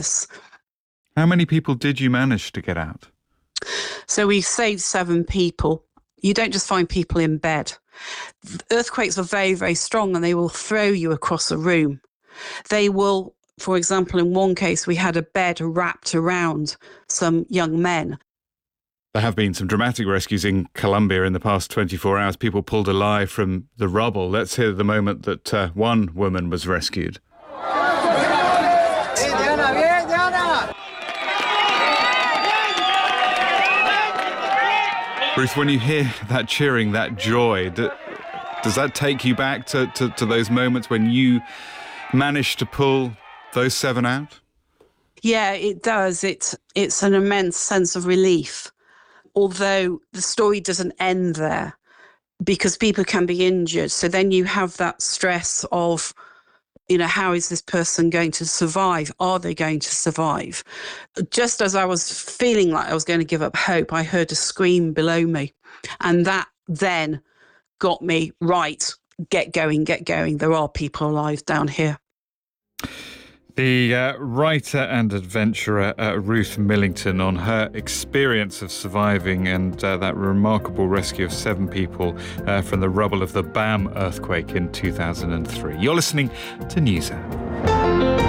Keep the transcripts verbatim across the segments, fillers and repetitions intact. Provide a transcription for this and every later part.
homeless. How many people did you manage to get out? So we saved seven people. You don't just find people in bed. Earthquakes are very, very strong, and they will throw you across a room. They will, for example, in one case, we had a bed wrapped around some young men. There have been some dramatic rescues in Colombia in the past twenty-four hours. People pulled alive from the rubble. Let's hear the moment that uh, one woman was rescued. Ruth, when you hear that cheering, that joy, do, does that take you back to, to, to those moments when you managed to pull those seven out? Yeah, it does. It's, it's an immense sense of relief. Although the story doesn't end there, because people can be injured. So then you have that stress of, you know, how is this person going to survive? Are they going to survive? Just as I was feeling like I was going to give up hope, I heard a scream below me. And that then got me, right, get going, get going. There are people alive down here. The uh, writer and adventurer uh, Ruth Millington on her experience of surviving and uh, that remarkable rescue of seven people uh, from the rubble of the Bam earthquake in two thousand three. You're listening to NewsHour.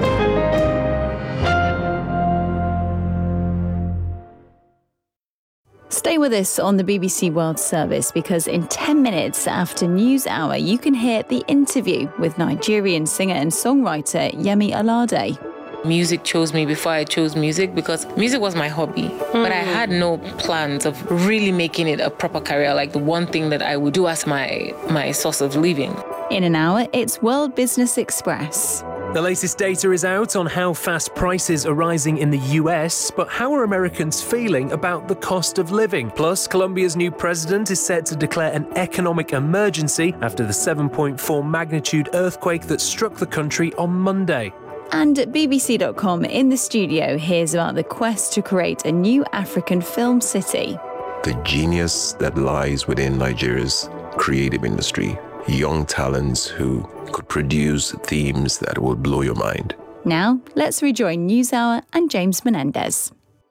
Stay with us on the B B C World Service, because in ten minutes after NewsHour, you can hear the interview with Nigerian singer and songwriter Yemi Alade. Music chose me before I chose music, because music was my hobby. Mm. But I had no plans of really making it a proper career, like the one thing that I would do as my, my source of living. In an hour, it's World Business Express. The latest data is out on how fast prices are rising in the U S, but how are Americans feeling about the cost of living? Plus, Colombia's new president is set to declare an economic emergency after the seven point four magnitude earthquake that struck the country on Monday. And at B B C dot com in the studio, here's about the quest to create a new African film city. The genius that lies within Nigeria's creative industry. Young talents who could produce themes that will blow your mind. Now, let's rejoin NewsHour and James Menendez.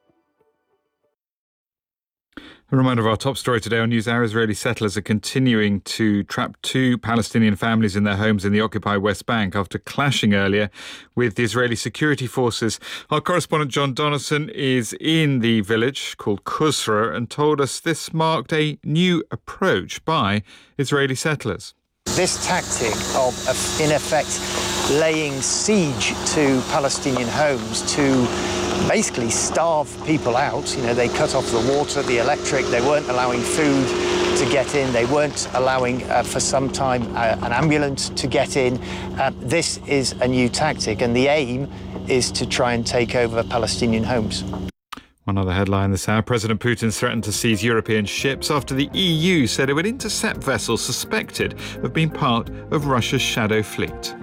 A reminder of our top story today on NewsHour. Israeli settlers are continuing to trap two Palestinian families in their homes in the occupied West Bank after clashing earlier with the Israeli security forces. Our correspondent John Donaldson is in the village called Kusra and told us this marked a new approach by Israeli settlers. This tactic of, in effect, laying siege to Palestinian homes to basically starve people out. You know, they cut off the water, the electric, they weren't allowing food to get in, they weren't allowing uh, for some time uh, an ambulance to get in. Uh, this is a new tactic, and the aim is to try and take over Palestinian homes. One other headline this hour, President Putin threatened to seize European ships after the E U said it would intercept vessels suspected of being part of Russia's shadow fleet.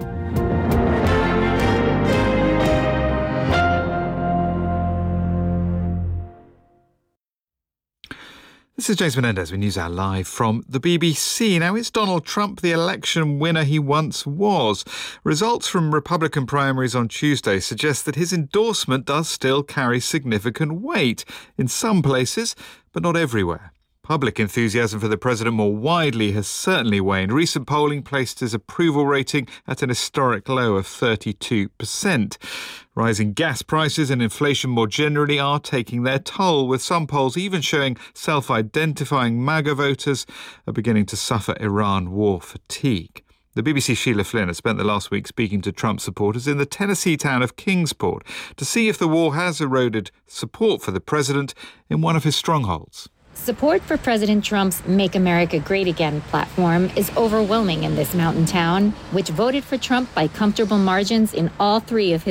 This is James Menendez with NewsHour live from the B B C. Now, is Donald Trump the election winner he once was? Results from Republican primaries on Tuesday suggest that his endorsement does still carry significant weight in some places, but not everywhere. Public enthusiasm for the president more widely has certainly waned. Recent polling placed his approval rating at an historic low of thirty-two percent. Rising gas prices and inflation more generally are taking their toll, with some polls even showing self-identifying MAGA voters are beginning to suffer Iran war fatigue. The B B C's Sheila Flynn has spent the last week speaking to Trump supporters in the Tennessee town of Kingsport to see if the war has eroded support for the president in one of his strongholds. Support for President Trump's Make America Great Again platform is overwhelming in this mountain town, which voted for Trump by comfortable margins in all three of his